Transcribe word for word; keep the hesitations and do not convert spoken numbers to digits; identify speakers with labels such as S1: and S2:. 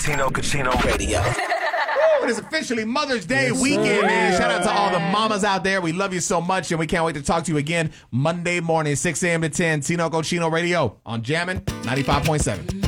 S1: Tino Casino Radio.
S2: It is officially Mother's Day
S3: Yes,
S2: weekend,
S3: sir.
S2: man. Shout out to all the mamas out there. We love you so much, and we can't wait to talk to you again Monday morning, six a.m. to ten. Tino Cochino Radio on Jammin' ninety-five point seven.